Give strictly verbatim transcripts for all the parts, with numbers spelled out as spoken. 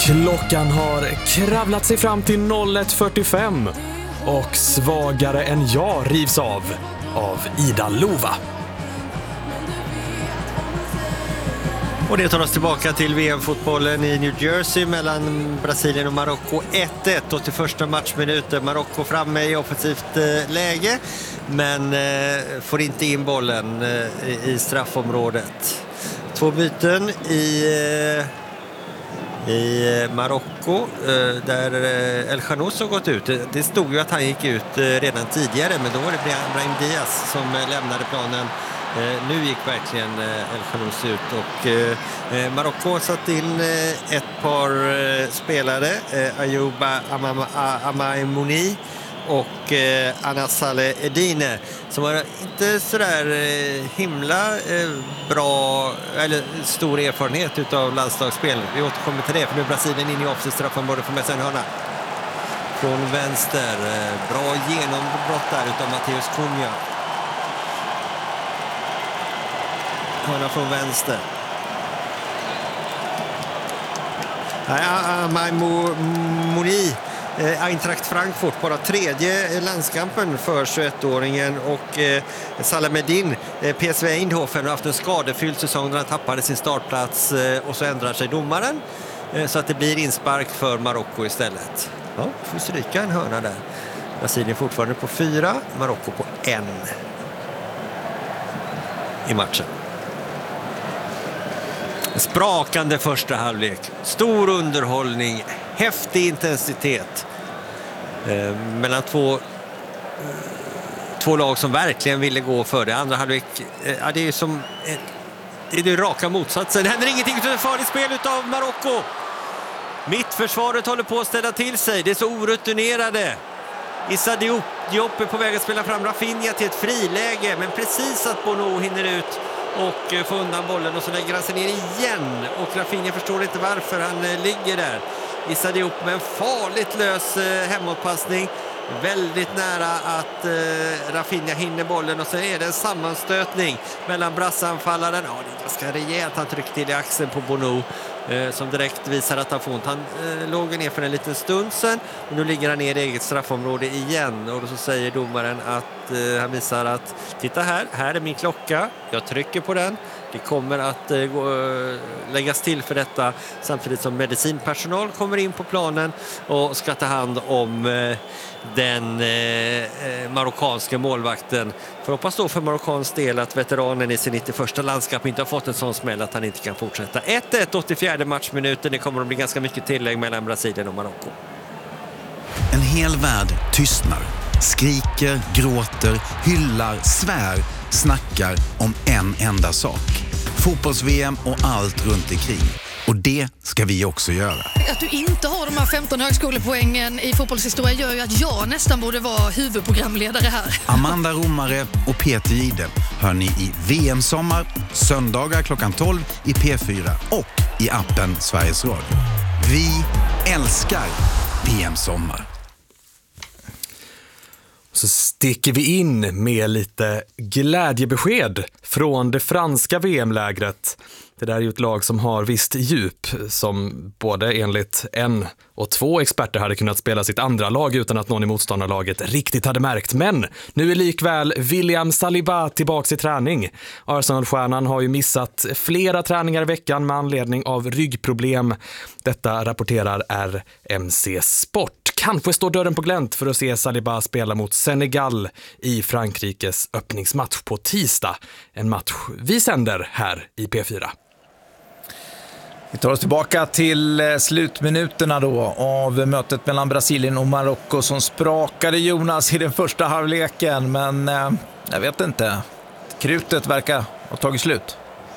Klockan har kravlat sig fram till noll ett fyrtiofem och svagare än jag rivs av av Ida Lova. Och det tar oss tillbaka till V M-fotbollen i New Jersey mellan Brasilien och Marocko. ett ett och till första matchminuten. Marocko framme i offensivt eh, läge, men eh, får inte in bollen eh, i straffområdet. Två byten i, eh, i Marocko eh, där eh, El Khanous har gått ut. Det, det stod ju att han gick ut eh, redan tidigare, men då var det Brahim Diaz som eh, lämnade planen. Eh, nu gick verkligen eh, El Khanous ut och eh, Marocko har satt in eh, ett par eh, spelare, eh, Ayouba Amaimouni och eh, Anassale Edine, som har inte sådär eh, himla eh, bra eller stor erfarenhet utav landslagsspel. Vi återkommer till det, för nu är Brasilien in i offside straffområdet för med sig en hörna från vänster. Eh, bra genombrott där utav Matheus Cunha. Hörna från vänster. Amaimouni, Eintracht Frankfurt, bara tredje landskampen för tjugoettåringen, och eh, Salamedin, eh, P S V Eindhoven, har haft en skadefylld säsong där han tappade sin startplats eh, och så ändrar sig domaren eh, så att det blir inspark för Marocko istället. Ja, får stryka en hörna där. Brasilien fortfarande på fyra, Marocko på en i matchen. Sprakande första halvlek, stor underhållning, häftig intensitet eh, mellan två, eh, två lag som verkligen ville gå för det. Andra halvlek, eh, ja, det är som eh, det är det raka motsatsen. Det händer ingenting utan ett farligt spel utav Marocko. Mittförsvaret håller på att ställa till sig, det är så orutinerade. Issa Diop, Diop är på väg att spela fram Rafinha till ett friläge, men precis att Bono hinner ut och får undan bollen, och så lägger han sig ner igen, och Rafinha förstår inte varför han ligger där. Issa Diop med en farligt lös hemåtpassning, väldigt nära att eh, Rafinha hinner bollen, och så är det en sammanstötning mellan brassanfallaren. Ja, det är ganska rejält, han tryckte till i axeln på Bono eh, som direkt visar att han får ont. Han eh, låg ner för en liten stund sedan, och nu ligger han ner i eget straffområde igen, och så säger domaren att eh, han visar att titta här, här är min klocka, jag trycker på den. Det kommer att eh, gå, läggas till för detta, samtidigt som medicinpersonal kommer in på planen och ska ta hand om eh, den eh, marockanska målvakten. För hoppas då för marockansk del att veteranen i sin nittioförsta landskap inte har fått en sån smäll att han inte kan fortsätta. ett ett åttiofjärde matchminuten. Det kommer att bli ganska mycket tillägg mellan Brasilien och Marocko. En hel värld tystnar, skriker, gråter, hyllar, svär, snackar om en enda sak. Fotbolls-V M och allt runt omkring. Och det ska vi också göra. Att du inte har de här femton högskolepoängen i fotbollshistoria gör ju att jag nästan borde vara huvudprogramledare här. Amanda Romare och Peter Jihde hör ni i V M-sommar, söndagar klockan tolv i P fyra och i appen Sveriges Radio. Vi älskar V M-sommar. Så sticker vi in med lite glädjebesked från det franska V M-lägret. Det där är ju ett lag som har visst djup, som både enligt en och två experter hade kunnat spela sitt andra lag utan att någon i motståndarlaget riktigt hade märkt. Men nu är likväl William Saliba tillbaka i träning. Arsenal-stjärnan har ju missat flera träningar i veckan med anledning av ryggproblem. Detta rapporterar R M C Sport. Kanske står dörren på glänt för att se Saliba spela mot Senegal i Frankrikes öppningsmatch på tisdag. En match vi sänder här i P fyra. Vi tar oss tillbaka till slutminuterna då av mötet mellan Brasilien och Marocko som sprakade Jonas i den första halvleken. Men eh, jag vet inte, krutet verkar ha tagit slut.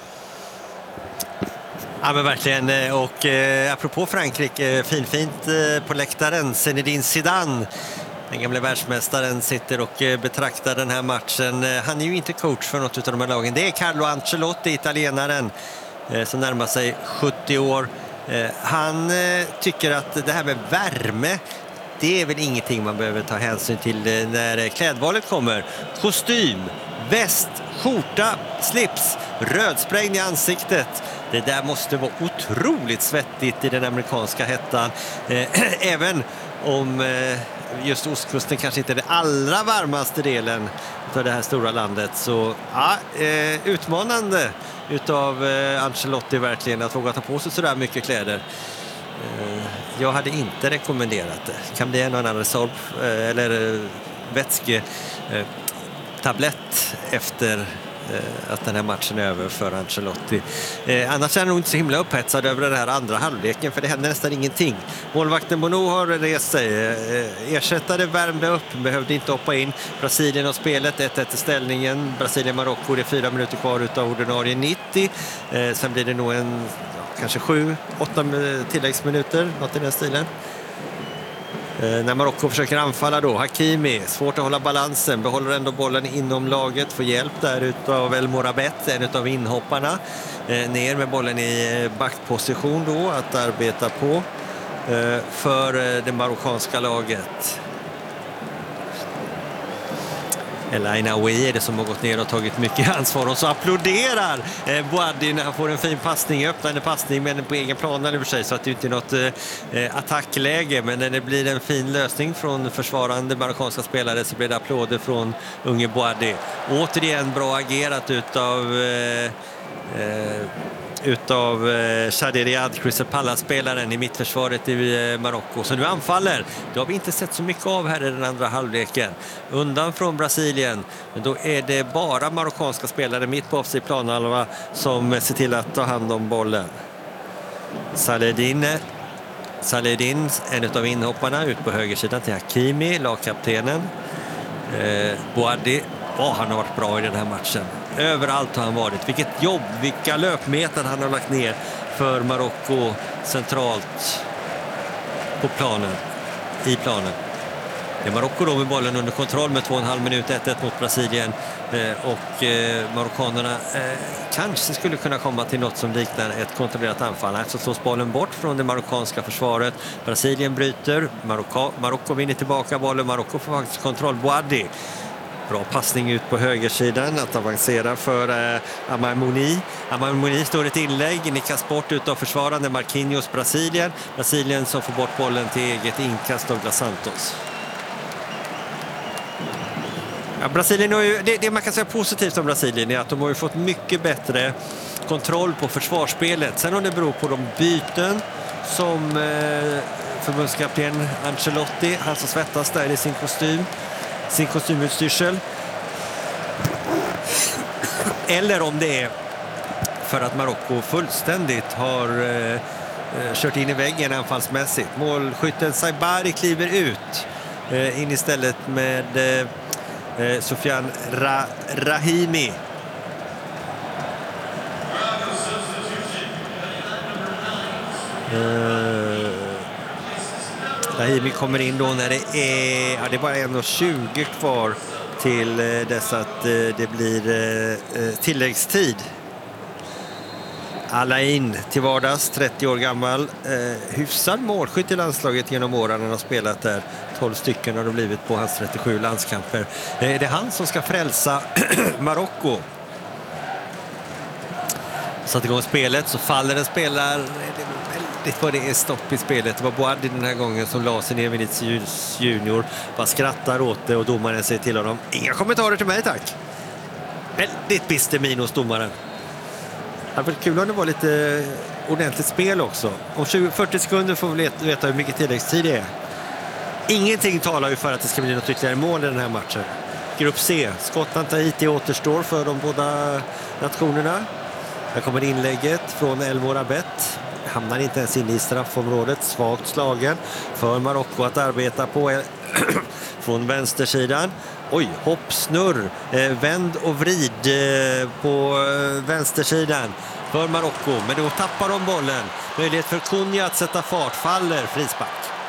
Ja, men verkligen, och eh, apropå Frankrike, finfint eh, på läktaren, Zinedine Zidane, den gamla världsmästaren, sitter och eh, betraktar den här matchen. Eh, han är ju inte coach för något av de här lagen. Det är Carlo Ancelotti, italienaren, eh, som närmar sig sjuttio år. Eh, han eh, tycker att det här med värme, det är väl ingenting man behöver ta hänsyn till eh, när klädvalet kommer. Kostym, väst, skjorta, slips, rödsprängd i ansiktet. Det där måste vara otroligt svettigt i den amerikanska hettan. Eh, även om eh, just ostkusten kanske inte är den allra varmaste delen av det här stora landet. Så ja, eh, utmanande utav eh, Ancelotti verkligen att våga ta på sig sådär mycket kläder. Eh, jag hade inte rekommenderat det. Kan bli en annan resorb eh, eller eh, vätske eh, tablett efter att den här matchen är över för Ancelotti. Eh, annars är han nog inte så himla upphetsad över den här andra halvleken, för det händer nästan ingenting. Målvakten Bono har rest sig. Eh, ersättare värmde upp, behövde inte hoppa in. Brasilien har spelet, ett ett i ställningen. Brasilien-Marocko, det är fyra minuter kvar utav ordinarie nittio. Eh, sen blir det nog en, ja, kanske sju, åtta tilläggsminuter, något i den stilen. När Marocko försöker anfalla då, Hakimi, svårt att hålla balansen, behåller ändå bollen inom laget, får hjälp där utav El Morabet, en utav inhopparna, eh, ner med bollen i backposition då att arbeta på eh, för eh, det marockanska laget. El Ainaoui är det som har gått ner och tagit mycket ansvar, och så applåderar eh, Boadi när han får en fin passning, öppnande passning, men på egen plan i och för sig, så att det inte är något eh, attackläge, men när det blir en fin lösning från försvarande marockanska spelare så blir det applåder från unge Boadi. Återigen bra agerat utav eh, eh, utav eh, Shadi Riyad, Crystal Palace-spelaren i mittförsvaret i eh, Marocko. Så nu anfaller. Det har vi inte sett så mycket av här i den andra halvleken. Undan från Brasilien. Men då är det bara marockanska spelare mitt på offside planhalva som ser till att ta hand om bollen. Saledin, Saledin en av inhopparna ut på högersidan till Hakimi, lagkaptenen. Eh, Boadi, oh, han har varit bra i den här matchen. Överallt har han varit. Vilket jobb, vilka löpmeter han har lagt ner för Marocko centralt på planen, i planen. Det är Marocko då med bollen under kontroll med två och en halv minut, ett ett mot Brasilien. Eh, och eh, marockanerna eh, kanske skulle kunna komma till något som liknar ett kontrollerat anfall. Här så slås bollen bort från det marockanska försvaret. Brasilien bryter, Marocko, Marocko vinner tillbaka bollen. Marocko får faktiskt kontroll. Boadi. Bra passning ut på högersidan att avancera för eh, Amamoni. Amamoni står ett inlägg, nickas bort utav försvarande Marquinhos, Brasilien. Brasilien som får bort bollen till eget inkast av Dos Santos. Ja, Brasilien har ju, det, det man kan säga positivt om Brasilien är att de har ju fått mycket bättre kontroll på försvarsspelet. Sen om det beror på de byten som eh, förbundskapten Ancelotti, han som svettas där i sin kostym, sin kostymutstyrsel, eller om det är för att Marocko fullständigt har eh, kört in i väggen anfallsmässigt. Målskytten Saibari kliver ut eh, in istället med eh, Sofian Ra- Rahimi. Eh, Rahimi kommer in då när det är, ja, det är bara en och tjugo kvar till eh, dess att eh, det blir eh, tilläggstid. Alain till vardags, trettio år gammal, eh, hyfsad målskytt i landslaget genom åren. Han har spelat där, tolv stycken har det blivit på hans trettiosju landskamper. Eh, det är han som ska frälsa Marocko. Satt igång spelet, så faller en spelare. Det var det är stopp i spelet. Det var Boadi den här gången som la sig ner Vinicius Junior. Bara skrattar åt det och domaren säger till honom: inga kommentarer till mig, tack. Väldigt bister min hos domaren. Det var kul om det var lite ordentligt spel också. Om tjugo fyrtio sekunder får vi veta hur mycket tilläggstid det är. Ingenting talar ju för att det ska bli något ytterligare mål i den här matchen. Grupp C, Skottland, Tahiti återstår för de båda nationerna. Här kommer inlägget från El Morabet. Hamnar inte ens inne i straffområdet. Svagt slagen för Marocko att arbeta på från vänstersidan. Oj, hopp, snurr, eh, vänd och vrid eh, på eh, vänstersidan för Marocko. Men då tappar de bollen. Möjlighet för Cunha att sätta fart. Faller, frispark.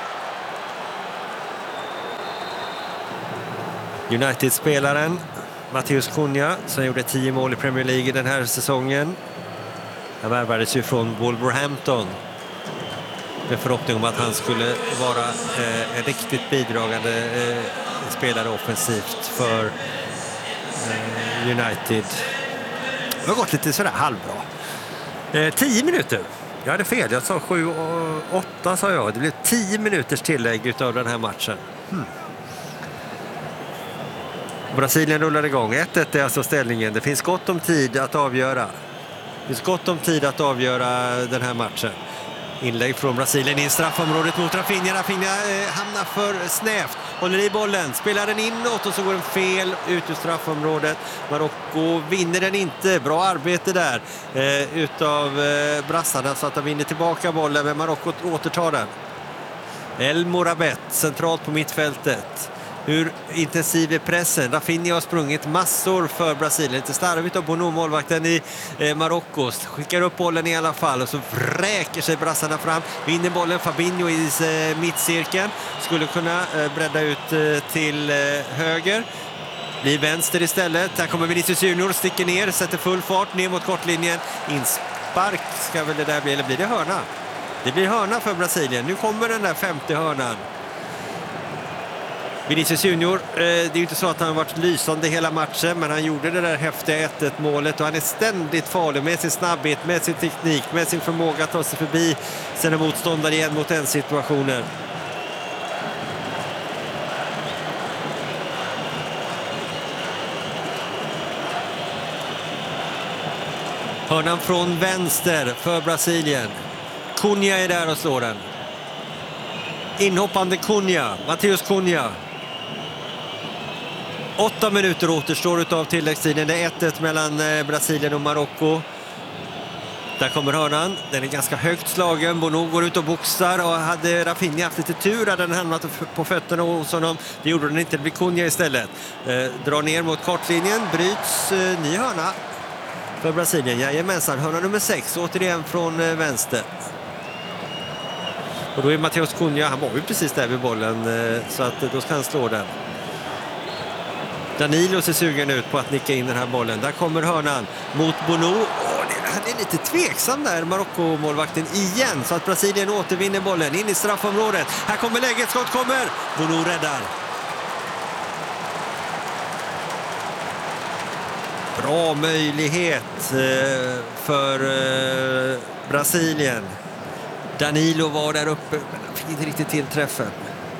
United-spelaren Matheus Cunha som gjorde tio mål i Premier League den här säsongen. Han värvades ju från Wolverhampton med förhoppning om att han skulle vara eh, en riktigt bidragande eh, spelare offensivt för eh, United. Det har gått lite sådär halvbra. Eh, tio minuter. Jag hade fel, jag sa sju och åtta sa jag. Det blev tio minuters tillägg utav den här matchen. Hmm. Brasilien rullar igång. ett ett är alltså ställningen. Det finns gott om tid att avgöra. Det finns gott om tid att avgöra den här matchen. Inlägg från Brasilien i straffområdet mot Rafinha. Rafinha eh, hamnar för snävt. Håller i bollen, spelar den inåt och så går den fel ut ur straffområdet. Marocko vinner den inte. Bra arbete där eh, utav eh, brassarna så att de vinner tillbaka bollen. Men Marocko återtar den. El Morabet centralt på mittfältet. Hur intensiv är pressen? Rafinha har sprungit massor för Brasilien. Lite starvigt av Bono, målvakten i eh, Marocko. Skickar upp bollen i alla fall och så vräker sig brassarna fram. Vinner bollen Fabinho i eh, mittcirkeln. Skulle kunna eh, bredda ut eh, till eh, höger. Blir vänster istället. Här kommer Vinicius Junior, sticker ner, sätter full fart ner mot kortlinjen. Inspark ska väl det där bli, eller blir det hörna? Det blir hörna för Brasilien. Nu kommer den där femte hörnan. Vinicius Junior, det är ju inte så att han har varit lysande hela matchen, men han gjorde det där häftiga ett ett målet och han är ständigt farlig med sin snabbhet, med sin teknik, med sin förmåga att ta sig förbi sina motståndare igen mot en situationer. Hörnan från vänster för Brasilien. Cunha är där och slår den. Inhoppande Cunha, Matheus Cunha. Åtta minuter återstår utav tilläggstiden. Det är ett ett mellan Brasilien och Marocko. Där kommer hörnan. Den är ganska högt slagen. Bono går ut och boxar och hade Rafinha haft lite tur hade den hamnat på fötterna hos honom. Det gjorde den inte, det blir Cunha istället. Eh, drar ner mot kortlinjen, bryts eh, ny hörna för Brasilien. Jajamensan, hörna nummer sex, återigen från eh, vänster. Och då är Matheus Cunha, han var ju precis där vid bollen eh, så att då ska han slå den. Danilo ser sugen ut på att nicka in den här bollen. Där kommer hörnan mot Bono. Åh, det, han är lite tveksam där, Marocko-målvakten igen. Så att Brasilien återvinner bollen in i straffområdet. Här kommer läget, skott kommer. Bono räddar. Bra möjlighet eh, för eh, Brasilien. Danilo var där uppe, men han fick inte riktigt till träffen.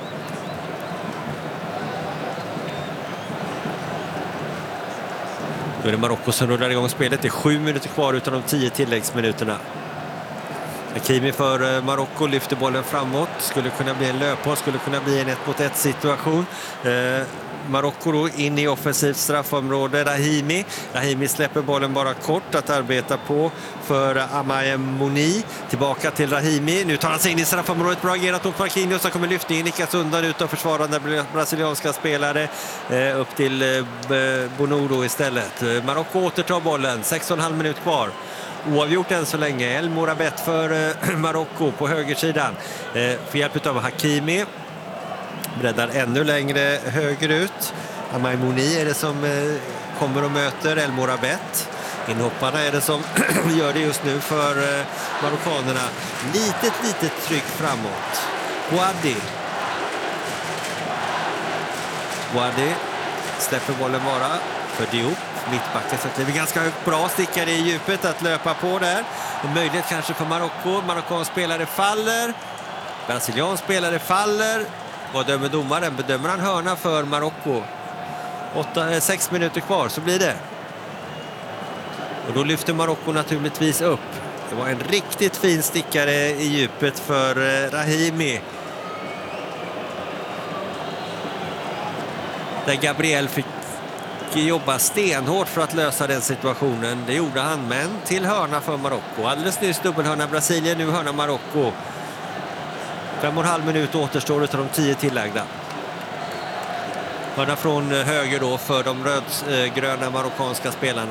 Nu är det Marocko som rullar igång spelet. Det är sju minuter kvar utan de tio tilläggsminuterna. Hakimi för Marocko lyfter bollen framåt. Skulle kunna bli en löpboll, skulle kunna bli en ett mot ett situation. Eh, Marocko då in i offensivt straffområde. Rahimi. Rahimi släpper bollen bara kort att arbeta på för Amaya Mouni. Tillbaka till Rahimi. Nu tar han sig in i straffområdet. Bra agerat mot Marquinhos. Så kommer lyftningen nickas undan utav försvarande brasilianska spelare. Eh, upp till eh, Bono istället. Marocko återtar bollen. sex och en halv minut kvar. Oavgjort än så länge. El Morabet för eh, Marocko på högersidan. Eh, för hjälp av Hakimi. Breddar ännu längre högerut. Amaya Mouni är det som eh, kommer och möter El Morabet. Inhopparna är det som gör det just nu för eh, marockanerna. Litet, litet tryck framåt. Boadi. Boadi släpper bollen bara för Diop. Mittbacken så kliver ganska högt, bra stickare i djupet att löpa på där. En möjlighet kanske för Marocko. Marockansk spelare faller. Brasiliansk spelare faller. Vad dömer domaren? Bedömer han hörna för Marocko? Åtta, sex minuter kvar så blir det. Och då lyfter Marocko naturligtvis upp. Det var en riktigt fin stickare i djupet för eh, Rahimi. Där Gabriel fick jobba stenhårt för att lösa den situationen. Det gjorde han, men till hörna för Marocko. Alldeles nyss dubbelhörna Brasilien, nu hörna Marocko. Fem och en halv minut återstår utav de tio tillagda. Hörna från höger då för de rödgröna marockanska spelarna.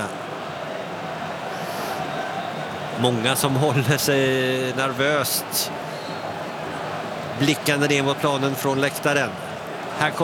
Många som håller sig nervöst blickande ner mot planen från läktaren.